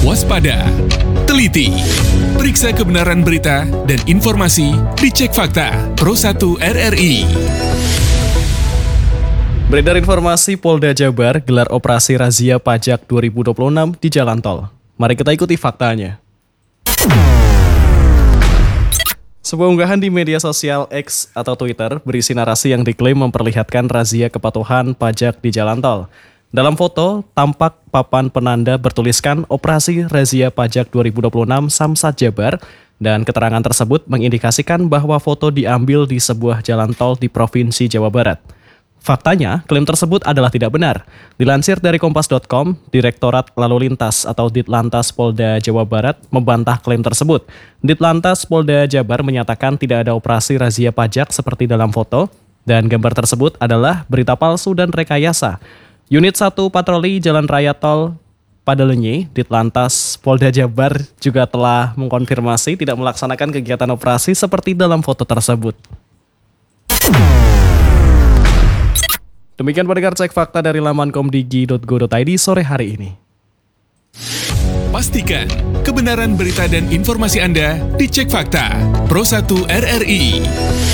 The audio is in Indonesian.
waspada, teliti, periksa kebenaran berita dan informasi di Cek Fakta Pro 1 RRI. Beredar informasi Polda Jabar gelar operasi razia pajak 2026 di jalan tol. Mari kita ikuti faktanya. Sebuah unggahan di media sosial X atau Twitter berisi narasi yang diklaim memperlihatkan razia kepatuhan pajak di jalan tol. Dalam foto, tampak papan penanda bertuliskan Operasi Razia Pajak 2026 Samsat Jabar, dan keterangan tersebut mengindikasikan bahwa foto diambil di sebuah jalan tol di Provinsi Jawa Barat. Faktanya, klaim tersebut adalah tidak benar. Dilansir dari Kompas.com, Direktorat Lalu Lintas atau Ditlantas Polda Jawa Barat membantah klaim tersebut. Ditlantas Polda Jabar menyatakan tidak ada operasi razia pajak seperti dalam foto, dan gambar tersebut adalah berita palsu dan rekayasa. Unit 1 Patroli Jalan Raya Tol Padalenyi, Ditlantas Polda Jabar juga telah mengkonfirmasi tidak melaksanakan kegiatan operasi seperti dalam foto tersebut. Demikian pendengar Cek Fakta dari laman komdigi.go.id sore hari ini. Pastikan kebenaran berita dan informasi Anda di Cek Fakta Pro 1 RRI.